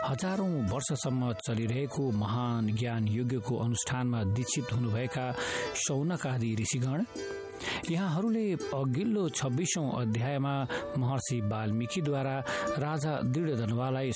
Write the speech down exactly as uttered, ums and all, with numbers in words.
हजारौं वर्षसम्म चलिरहेको महान ज्ञान यज्ञको अनुष्ठानमा दीक्षित हुनुभएका शौनकादि ऋषिगण, यहाँहरूले अघिल्लो छब्बीसौं अध्यायमा महर्षि वाल्मीकिद्वारा राजा दृढधनुवालाई